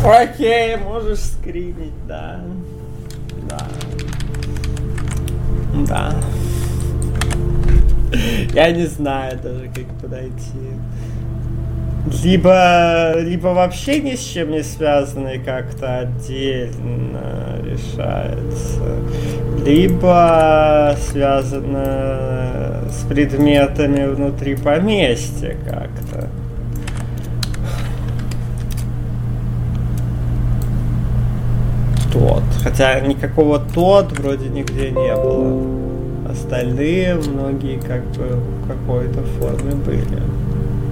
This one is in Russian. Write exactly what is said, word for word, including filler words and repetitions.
Окей, можешь скринить, да. Да. Да. Я не знаю даже, как подойти. Либо, либо вообще ни с чем не связано и как-то отдельно решается, либо связано с предметами внутри поместья как-то. Тот. Хотя никакого тот вроде нигде не было. Остальные многие как бы в какой-то форме были.